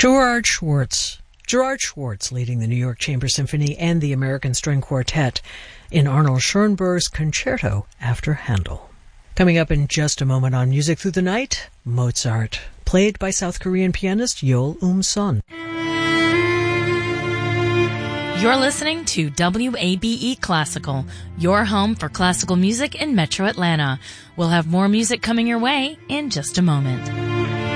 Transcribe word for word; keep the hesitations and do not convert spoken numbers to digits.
Gerard Schwartz. Gerard Schwartz leading the New York Chamber Symphony and the American String Quartet in Arnold Schoenberg's Concerto after Handel. Coming up in just a moment on Music Through the Night, Mozart, played by South Korean pianist Yeol Um-son. You're listening to W A B E Classical, your home for classical music in Metro Atlanta. We'll have more music coming your way in just a moment.